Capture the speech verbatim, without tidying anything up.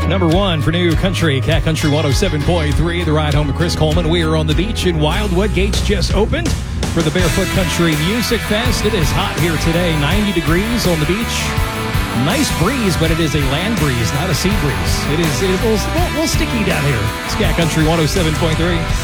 Number one for New Country, Cat Country one oh seven point three. The ride home to Chris Coleman. We are on the beach in Wildwood. Gates just opened for the Barefoot Country Music Fest. It is hot here today, ninety degrees on the beach. Nice breeze, but it is a land breeze, not a sea breeze. It is, it is a little, little, little sticky down here. It's Cat Country one oh seven point three.